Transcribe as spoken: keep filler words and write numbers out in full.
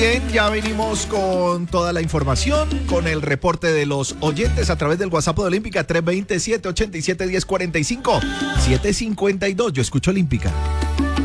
Bien, ya venimos con toda la información, con el reporte de los oyentes a través del WhatsApp de Olímpica tres dos siete, ocho siete, uno cero cuatro cinco, siete cincuenta y dos. Yo escucho Olímpica.